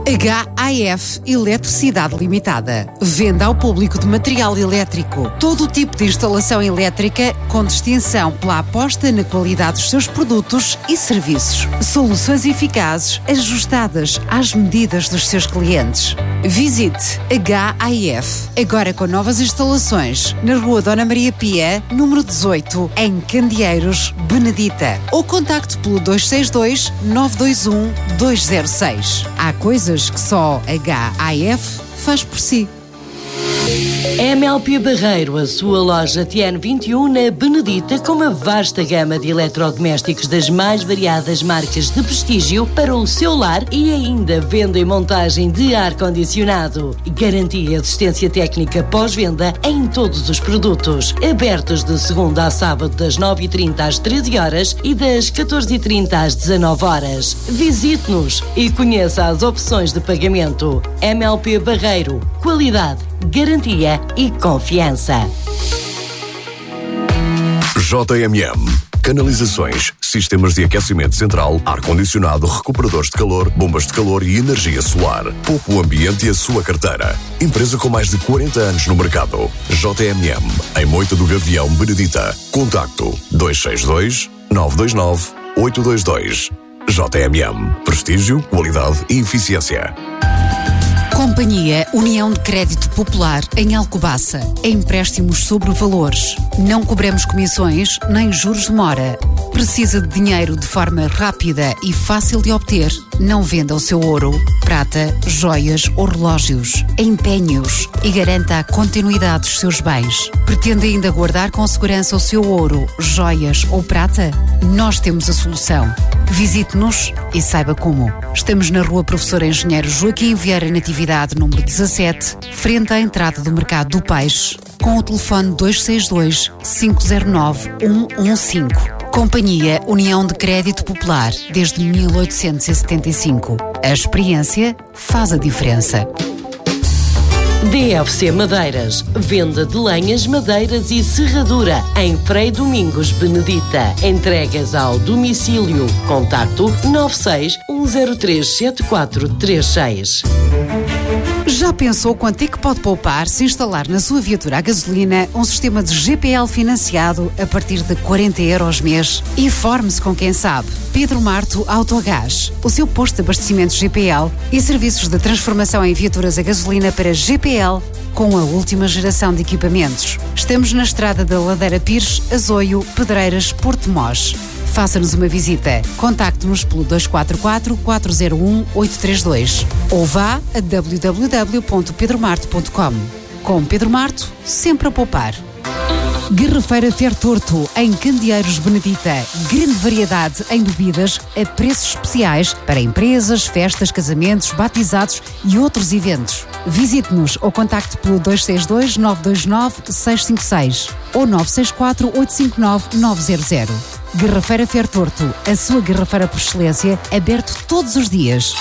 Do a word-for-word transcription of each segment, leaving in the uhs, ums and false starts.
H A F Eletricidade Limitada. Venda ao público de material elétrico. Todo o tipo de instalação elétrica com distinção pela aposta na qualidade dos seus produtos e serviços. Soluções eficazes ajustadas às medidas dos seus clientes. Visite H A F, agora com novas instalações, na Rua Dona Maria Pia, número dezoito, em Candeeiros, Benedita. Ou contacte pelo dois seis dois, nove dois um, dois zero seis. Há coisas que só H A F faz por si. M L P Barreiro, a sua loja T N vinte e um na Benedita, com uma vasta gama de eletrodomésticos das mais variadas marcas de prestígio para o seu lar e ainda venda e montagem de ar-condicionado. Garantia e assistência técnica pós-venda em todos os produtos. Abertos de segunda a sábado das nove e trinta às treze horas e das catorze e trinta às dezanove horas. Visite-nos e conheça as opções de pagamento. M L P Barreiro, qualidade, garantia e confiança. J M M. Canalizações, sistemas de aquecimento central, ar-condicionado, recuperadores de calor, bombas de calor e energia solar. Poupe o ambiente e a sua carteira. Empresa com mais de quarenta anos no mercado. J M M. Em Moita do Gavião, Benedita. Contacto dois seis dois, nove dois nove, oito dois dois. J M M. Prestígio, qualidade e eficiência. Companhia União de Crédito Popular em Alcobaça. Empréstimos sobre valores. Não cobramos comissões nem juros de mora. Precisa de dinheiro de forma rápida e fácil de obter? Não venda o seu ouro, prata, joias ou relógios. Empenhe-os e garanta a continuidade dos seus bens. Pretende ainda guardar com segurança o seu ouro, joias ou prata? Nós temos a solução. Visite-nos e saiba como. Estamos na Rua Professor Engenheiro Joaquim Vieira Natividade, número dezassete, frente à entrada do Mercado do Peixe, com o telefone dois seis dois, cinco zero nove, um um cinco. Companhia União de Crédito Popular, desde mil oitocentos e setenta e cinco. A experiência faz a diferença. D F C Madeiras, venda de lenhas, madeiras e serradura em Frei Domingos, Benedita. Entregas ao domicílio. Contacto nove seis um zero três sete quatro três seis. Já pensou quanto é que pode poupar se instalar na sua viatura a gasolina um sistema de G P L financiado a partir de quarenta euros mês? Informe-se com quem sabe. Pedro Marto Autogás, o seu posto de abastecimento G P L e serviços de transformação em viaturas a gasolina para G P L com a última geração de equipamentos. Estamos na estrada da Ladeira Pires, Azoio, Pedreiras, Porto Mós. Faça-nos uma visita. Contacte-nos pelo dois quatro quatro, quatro zero um, oito três dois ou vá a w w w ponto pedro marto ponto com. Com Pedro Marto, sempre a poupar. Garrafeira Fertorto, em Candeeiros, Benedita. Grande variedade em bebidas a preços especiais para empresas, festas, casamentos, batizados e outros eventos. Visite-nos ou contacte pelo dois seis dois, nove dois nove, seis cinco seis ou nove seis quatro, oito cinco nove, nove zero zero. Garrafeira Fertorto, a sua garrafeira por excelência, aberto todos os dias.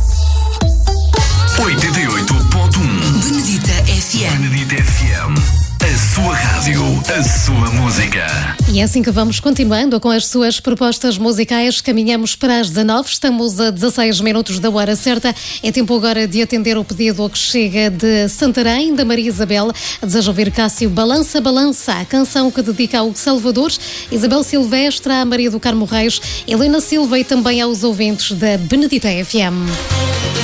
oitenta e oito ponto um Benedita F M. Benedita F M. A sua rádio, a sua música. E é assim que vamos continuando com as suas propostas musicais. Caminhamos para as dezanove, estamos a dezasseis minutos da hora certa. É tempo agora de atender o pedido que chega de Santarém, da Maria Isabel. Deseja ouvir Cássio Balança, Balança, a canção que dedica aos Salvadores, Isabel Silvestre, a Maria do Carmo Reis, Helena Silva e também aos ouvintes da Benedita F M.